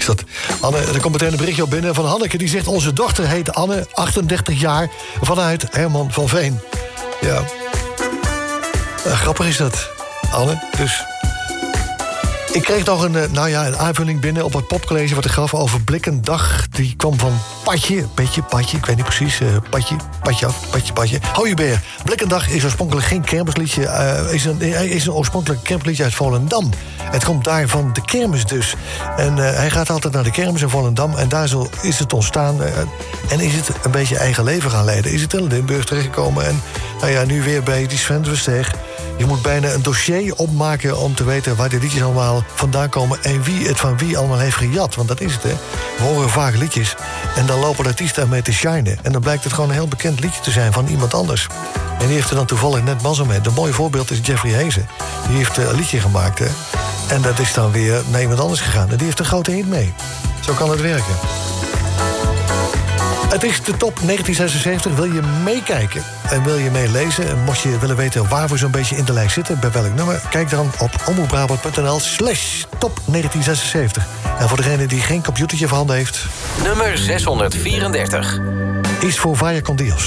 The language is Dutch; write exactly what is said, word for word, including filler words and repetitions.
Is dat? Anne, er komt meteen een berichtje op binnen van Hanneke. Die zegt, onze dochter heet Anne, achtendertig jaar, vanuit Herman van Veen. Ja. Uh, grappig is dat, Anne. Dus... Ik kreeg nog een, nou ja, een aanvulling binnen op het popcollege wat ik gaf over Blikkendag. Die kwam van Patje, Petje, Patje, ik weet niet precies. Uh, Patje, Patje af, Patje, Patje. Hou je beer. Blikkendag is oorspronkelijk geen kermisliedje. Uh, is, een, is een oorspronkelijk kermisliedje uit Volendam. Het komt daar van de kermis dus. En uh, hij gaat altijd naar de kermis in Volendam. En daar zo is het ontstaan. Uh, en is het een beetje eigen leven gaan leiden. Is het in Limburg terechtgekomen. En nou ja, nu weer bij die Sven de Steeg. Je moet bijna een dossier opmaken om te weten waar die liedjes allemaal vandaan komen en wie het van wie allemaal heeft gejat. Want dat is het, hè. We horen vaak liedjes en dan lopen de artiesten mee te shinen. En dan blijkt het gewoon een heel bekend liedje te zijn van iemand anders. En die heeft er dan toevallig net mazzel mee. Een mooi voorbeeld is Jeffrey Hezen. Die heeft een liedje gemaakt, hè. En dat is dan weer naar iemand anders gegaan. En die heeft een grote hit mee. Zo kan het werken. Het is de top negentien zesenzeventig. Wil je meekijken en wil je meelezen? En mocht je willen weten waar we zo'n beetje in de lijst zitten, bij welk nummer, kijk dan op omroepbrabant.nl slash top negentien zesenzeventig. En voor degene die geen computertje voorhanden heeft, nummer zeshonderdvierendertig is voor Vaya con Dios.